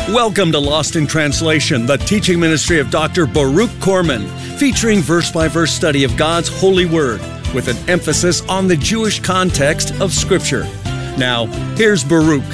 Welcome to Lost in Translation, the teaching ministry of Dr. Baruch Corman, featuring verse-by-verse study of God's holy word with an emphasis on the Jewish context of Scripture. Now, here's Baruch.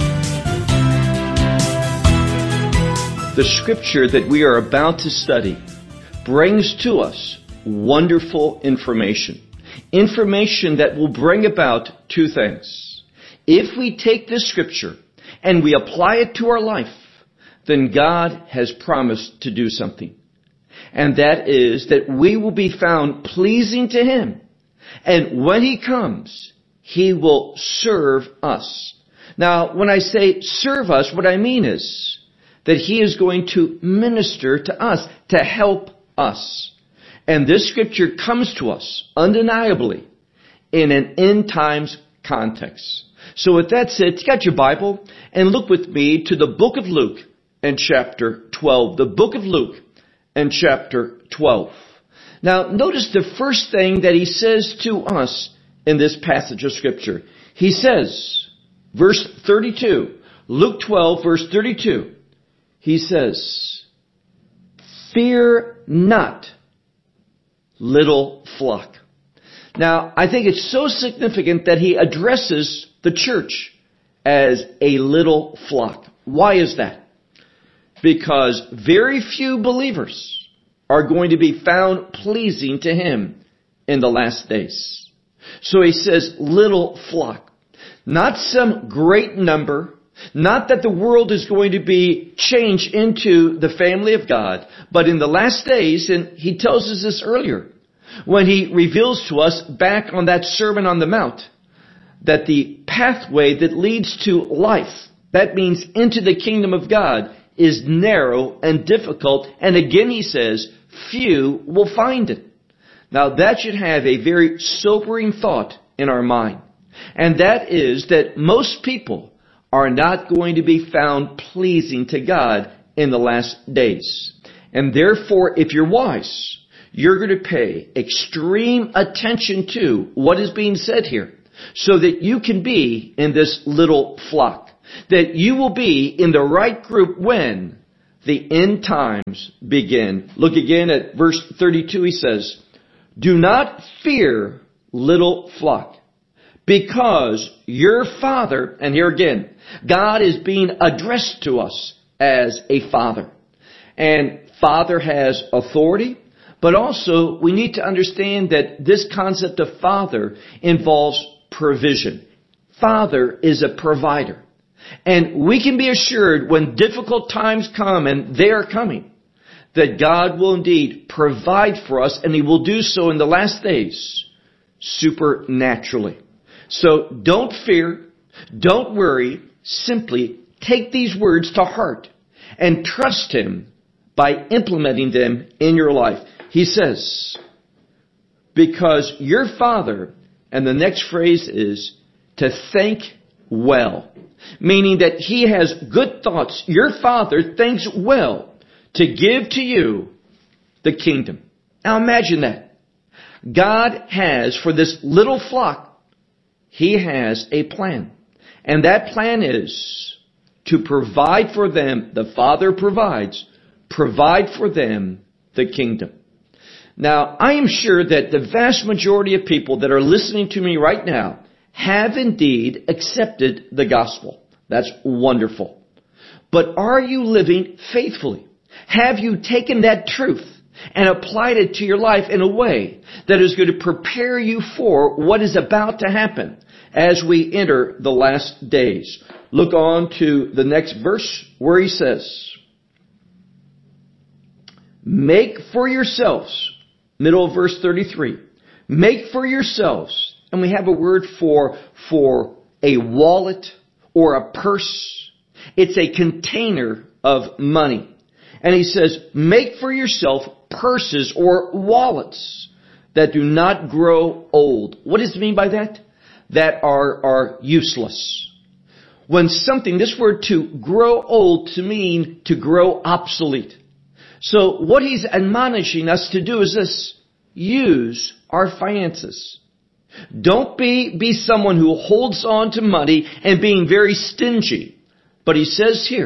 The Scripture that we are about to study brings to us wonderful information. Information that will bring about two things. If we take this Scripture and we apply it to our life, then God has promised to do something. And that is that we will be found pleasing to Him. And when He comes, He will serve us. Now, when I say serve us, what I mean is that He is going to minister to us, to help us. And this Scripture comes to us undeniably in an end times context. So with that said, take out your Bible and look with me to the book of Luke and chapter 12. The book of Luke and chapter 12. Now, notice the first thing that he says to us in this passage of Scripture. He says, verse 32, Luke 12, verse 32, he says, "Fear not, little flock." Now, I think it's so significant that he addresses the church as a little flock. Why is that? Because very few believers are going to be found pleasing to Him in the last days. So he says, little flock. Not some great number, not that the world is going to be changed into the family of God, but in the last days, and he tells us this earlier, when he reveals to us back on that Sermon on the Mount, that the pathway that leads to life, that means into the kingdom of God, is narrow and difficult, and again he says, few will find it. Now that should have a very sobering thought in our mind, and that is that most people are not going to be found pleasing to God in the last days. And therefore, if you're wise, you're going to pay extreme attention to what is being said here, so that you can be in this little flock. That you will be in the right group when the end times begin. Look again at verse 32. He says, "Do not fear, little flock, because your Father," and here again, God is being addressed to us as a Father. And Father has authority, but also we need to understand that this concept of Father involves provision. Father is a provider. And we can be assured when difficult times come, and they are coming, that God will indeed provide for us, and He will do so in the last days supernaturally. So don't fear, don't worry, simply take these words to heart and trust Him by implementing them in your life. He says, because your Father, and the next phrase is to think well. Meaning that He has good thoughts. Your Father thinks well to give to you the kingdom. Now imagine that. God has, for this little flock, He has a plan. And that plan is to provide for them, the Father provides, provide for them the kingdom. Now, I am sure that the vast majority of people that are listening to me right now have indeed accepted the gospel. That's wonderful. But are you living faithfully? Have you taken that truth and applied it to your life in a way that is going to prepare you for what is about to happen as we enter the last days? Look on to the next verse where he says, "Make for yourselves," middle of verse 33, "make for yourselves," and we have a word for a wallet or a purse. It's a container of money. And he says, make for yourself purses or wallets that do not grow old. What does it mean by that? That are useless. When something, this word to grow old to mean to grow obsolete. So what he's admonishing us to do is this: use our finances. Don't be someone who holds on to money and being very stingy. But he says here,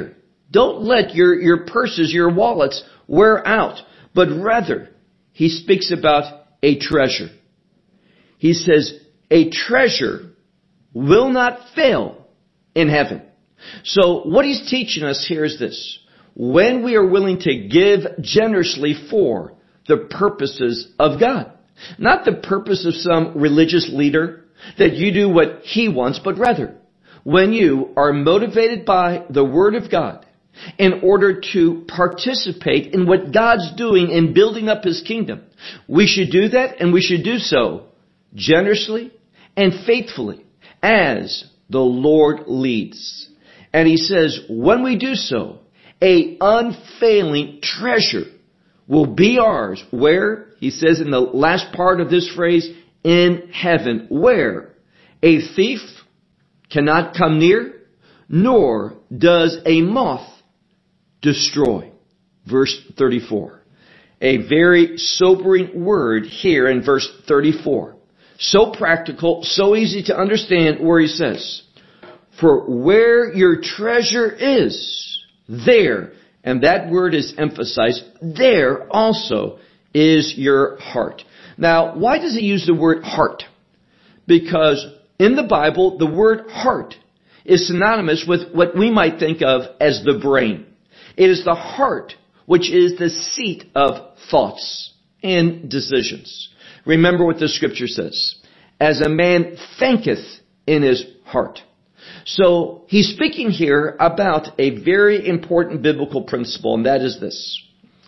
Don't let your purses, your wallets wear out, but rather he speaks about a treasure. He says, a treasure will not fail in heaven. So what he's teaching us here is this. When we are willing to give generously for the purposes of God, not the purpose of some religious leader that you do what he wants, but rather when you are motivated by the Word of God in order to participate in what God's doing in building up His kingdom, we should do that, and we should do so generously and faithfully as the Lord leads. And he says, when we do so, a unfailing treasure will be ours. Where? He says in the last part of this phrase, in heaven, where a thief cannot come near, nor does a moth destroy. Verse 34. A very sobering word here in verse 34. So practical, so easy to understand, where he says, for where your treasure is, there, and that word is emphasized, there also is your heart. Now, why does he use the word heart? Because in the Bible, the word heart is synonymous with what we might think of as the brain. It is the heart which is the seat of thoughts and decisions. Remember what the scripture says. As a man thinketh in his heart. So he's speaking here about a very important biblical principle, and that is this.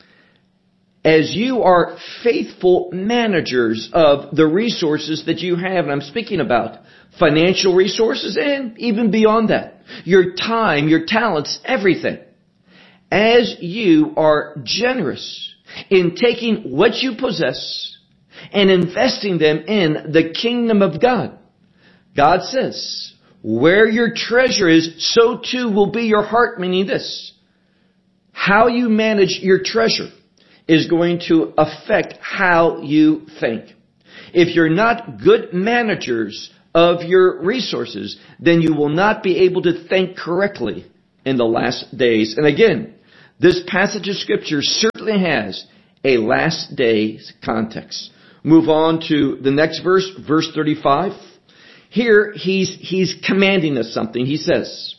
As you are faithful managers of the resources that you have, and I'm speaking about financial resources and even beyond that, your time, your talents, everything. As you are generous in taking what you possess and investing them in the kingdom of God, God says, where your treasure is, so too will be your heart, meaning this. How you manage your treasure is going to affect how you think. If you're not good managers of your resources, then you will not be able to think correctly in the last days. And again, this passage of scripture certainly has a last days context. Move on to the next verse, verse 35. Here, he's commanding us something. He says,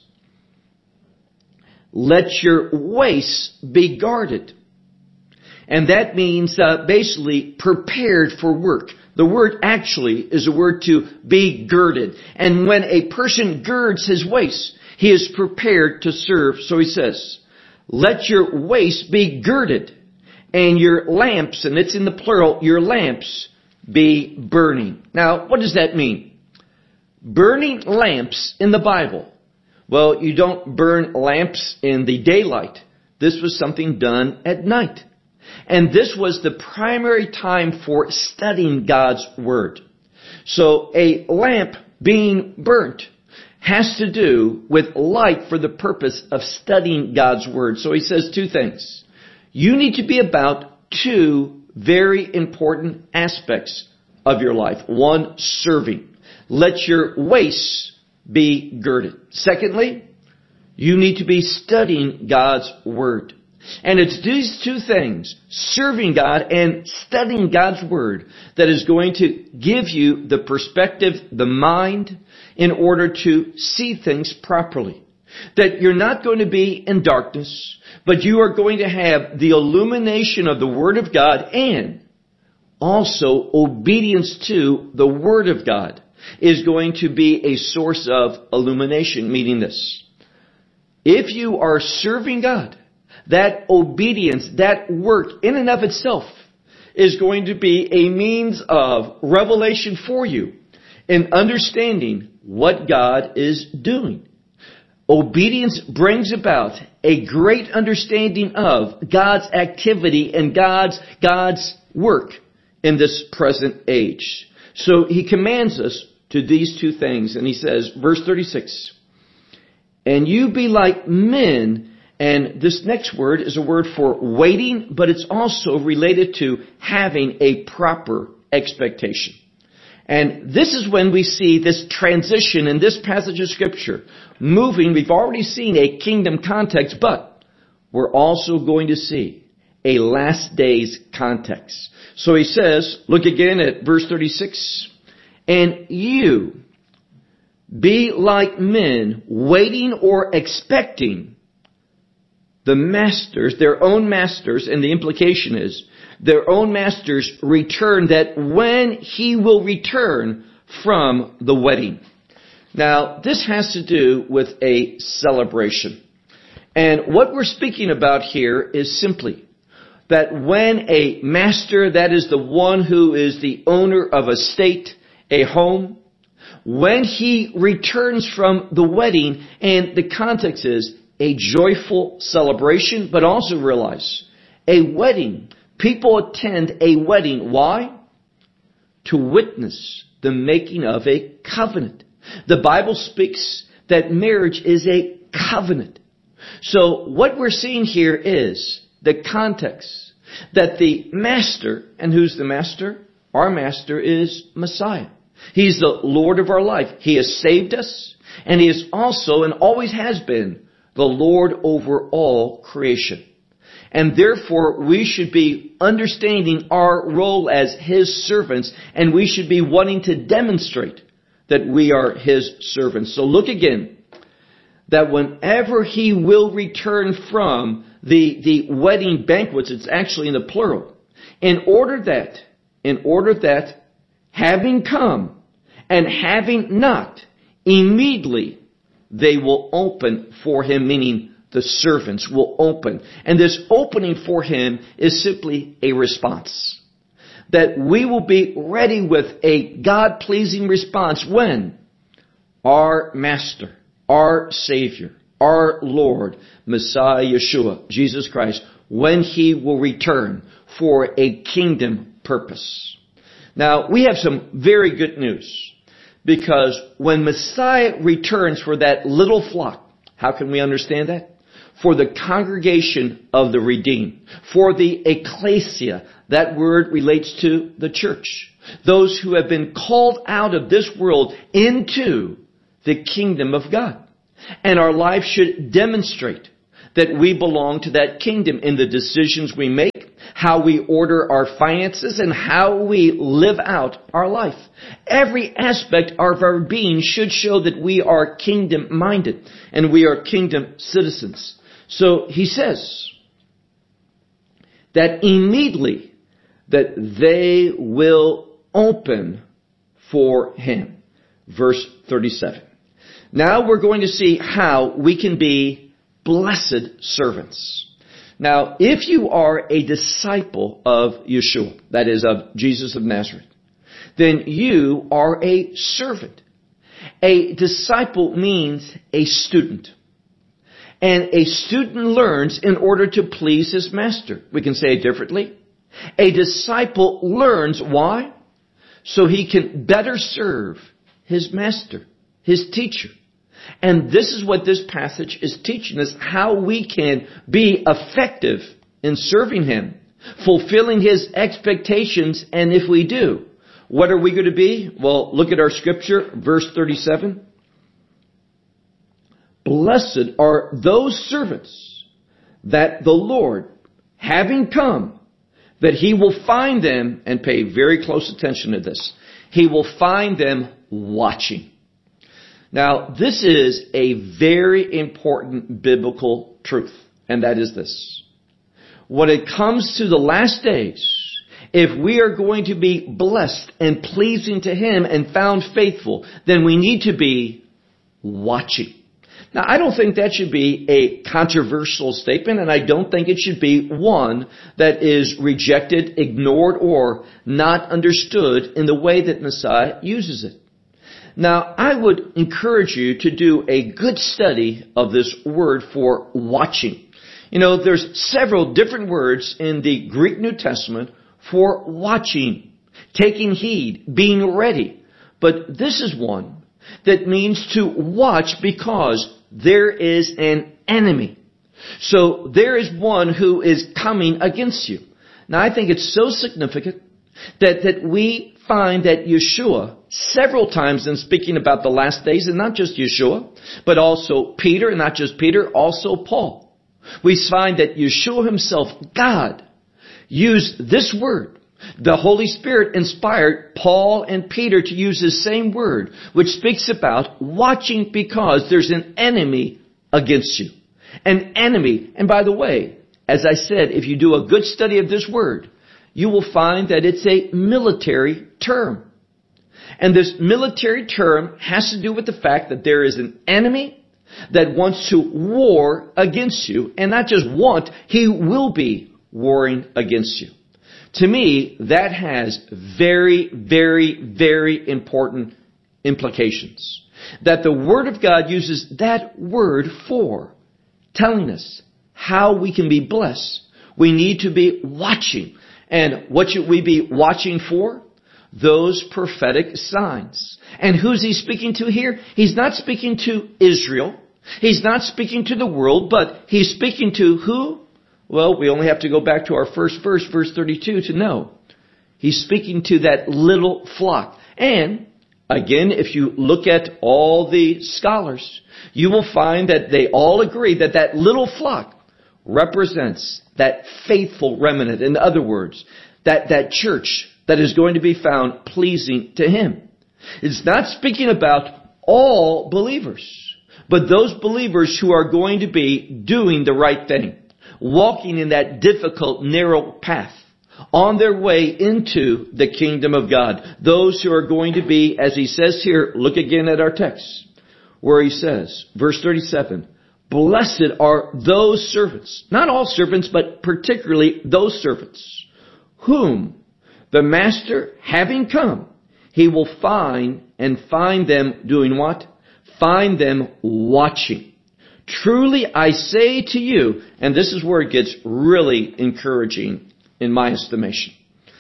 let your waist be guarded. And that means basically prepared for work. The word actually is a word to be girded. And when a person girds his waist, he is prepared to serve. So he says, let your waist be girded, and your lamps, and it's in the plural, your lamps be burning. Now, what does that mean? Burning lamps in the Bible. Well, you don't burn lamps in the daylight. This was something done at night. And this was the primary time for studying God's Word. So a lamp being burnt has to do with light for the purpose of studying God's Word. So he says two things. You need to be about two very important aspects of your life. One, serving. Let your waist be girded. Secondly, you need to be studying God's Word. And it's these two things, serving God and studying God's Word, that is going to give you the perspective, the mind, in order to see things properly. That you're not going to be in darkness, but you are going to have the illumination of the Word of God, and also obedience to the Word of God is going to be a source of illumination, meaning this. If you are serving God, that obedience, that work in and of itself is going to be a means of revelation for you in understanding what God is doing. Obedience brings about a great understanding of God's activity and God's work in this present age. So he commands us to these two things. And he says, verse 36, and you be like men. And this next word is a word for waiting, but it's also related to having a proper expectation. And this is when we see this transition in this passage of Scripture moving. We've already seen a kingdom context, but we're also going to see a last days context. So he says, look again at verse 36, and you be like men waiting or expecting the masters, their own masters, and the implication is their own master's return, that when he will return from the wedding. Now, this has to do with a celebration. And what we're speaking about here is simply that when a master, that is the one who is the owner of a state, a home, when he returns from the wedding, and the context is a joyful celebration, but also realize a wedding. People attend a wedding. Why? To witness the making of a covenant. The Bible speaks that marriage is a covenant. So what we're seeing here is the context that the master, and who's the master? Our master is Messiah. He's the Lord of our life. He has saved us, and He is also and always has been the Lord over all creation. And therefore, we should be understanding our role as His servants, and we should be wanting to demonstrate that we are His servants. So look again, that whenever He will return from the wedding banquets, it's actually in the plural, in order that having come and having knocked, immediately they will open for Him, meaning the servants will open. And this opening for Him is simply a response. That we will be ready with a God-pleasing response when our Master, our Savior, our Lord, Messiah Yeshua, Jesus Christ, when He will return for a kingdom purpose. Now, we have some very good news, because when Messiah returns for that little flock, how can we understand that? For the congregation of the redeemed, for the ecclesia, that word relates to the church. Those who have been called out of this world into the kingdom of God. And our life should demonstrate that we belong to that kingdom in the decisions we make, how we order our finances, and how we live out our life. Every aspect of our being should show that we are kingdom-minded and we are kingdom citizens. So he says that immediately that they will open for Him. Verse 37. Now we're going to see how we can be blessed servants. Now, if you are a disciple of Yeshua, that is of Jesus of Nazareth, then you are a servant. A disciple means a student. And a student learns in order to please his master. We can say it differently. A disciple learns, why? So he can better serve his master, his teacher. And this is what this passage is teaching us, how we can be effective in serving Him, fulfilling His expectations. And if we do, what are we going to be? Well, look at our scripture, verse 37. Blessed are those servants that the Lord, having come, that He will find them, and pay very close attention to this, He will find them watching. Now, this is a very important biblical truth, and that is this. When it comes to the last days, if we are going to be blessed and pleasing to Him and found faithful, then we need to be watching. Now, I don't think that should be a controversial statement, and I don't think it should be one that is rejected, ignored, or not understood in the way that Messiah uses it. Now, I would encourage you to do a good study of this word for watching. You know, there's several different words in the Greek New Testament for watching, taking heed, being ready. But this is one that means to watch because there is an enemy. So there is one who is coming against you. Now, I think it's so significant that we find that Yeshua, several times in speaking about the last days, and not just Yeshua, but also Peter, and not just Peter, also Paul. we find that Yeshua himself, God, used this word. The Holy Spirit inspired Paul and Peter to use the same word, which speaks about watching because there's an enemy against you. An enemy. And by the way, as I said, if you do a good study of this word, you will find that it's a military term. And this military term has to do with the fact that there is an enemy that wants to war against you. And not just want, he will be warring against you. To me, that has very, very, very important implications. That the Word of God uses that word for telling us how we can be blessed. We need to be watching. And what should we be watching for? Those prophetic signs. And who's he speaking to here? He's not speaking to Israel. He's not speaking to the world, but he's speaking to who? Well, we only have to go back to our first verse, verse 32, to know. He's speaking to that little flock. And, again, if you look at all the scholars, you will find that they all agree that that little flock represents that faithful remnant. In other words, that church that is going to be found pleasing to him. It's not speaking about all believers, but those believers who are going to be doing the right thing. Walking in that difficult, narrow path on their way into the kingdom of God. Those who are going to be, as he says here, look again at our text, where he says, verse 37, blessed are those servants, not all servants, but particularly those servants, whom the master, having come, he will find them doing what? Find them watching. Truly I say to you, and this is where it gets really encouraging in my estimation.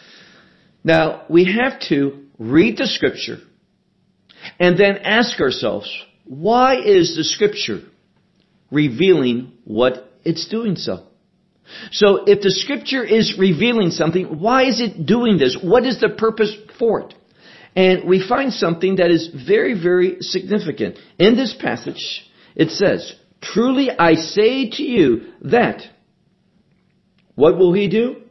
Now, we have to read the Scripture and then ask ourselves, why is the Scripture revealing what it's doing so? So if the Scripture is revealing something, why is it doing this? What is the purpose for it? And we find something that is very, very significant. In this passage, it says, truly I say to you that, what will he do?